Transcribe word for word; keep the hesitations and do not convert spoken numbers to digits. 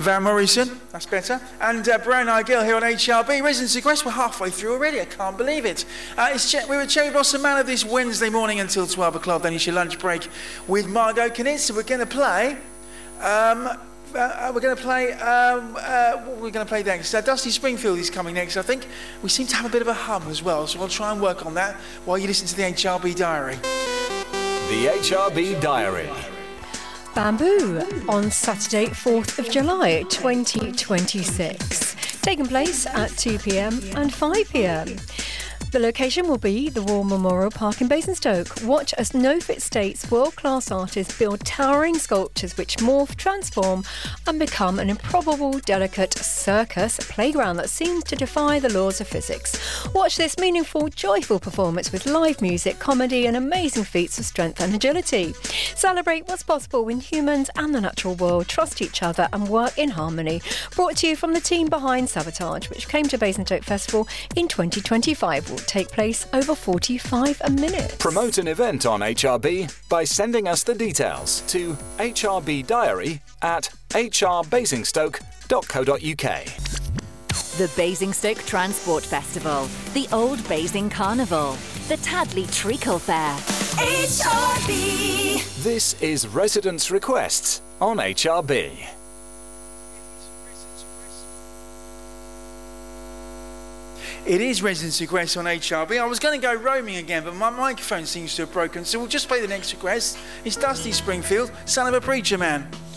Van Morrison, that's better. And uh, Brown Eye Girl here on H R B. Residence Request, we're halfway through already. I can't believe it. Uh, it's Ch- we're with Cherry Blossom Manor this Wednesday morning until twelve o'clock. Then it's your lunch break with Margot Knitz. We're going to play... Um, Uh, we're going to play, um, uh, what we're going to play next. Uh, Dusty Springfield is coming next, I think. We seem to have a bit of a hum as well, so we'll try and work on that while you listen to the H R B Diary. The H R B Diary. Bamboo on Saturday, fourth of July, twenty twenty-six. Taking place at two p.m. and five p.m. The location will be the War Memorial Park in Basingstoke. Watch as No Fit States world-class artists build towering sculptures which morph, transform and become an improbable, delicate circus playground that seems to defy the laws of physics. Watch this meaningful, joyful performance with live music, comedy and amazing feats of strength and agility. Celebrate what's possible when humans and the natural world trust each other and work in harmony. Brought to you from the team behind Sabotage, which came to Basingstoke Festival in twenty twenty-five. Will take place over forty-five minutes. Promote an event on H R B by sending us the details to H R B Diary at h r basingstoke dot co dot u k. The Basingstoke Transport Festival, the Old Basing Carnival, the Tadley Treacle Fair. H R B. This is Residence Requests on H R B. It is Residence Request on H R B. I was going to go roaming again, but my microphone seems to have broken, so we'll just play the next request. It's Dusty Springfield, Son of a Preacher Man.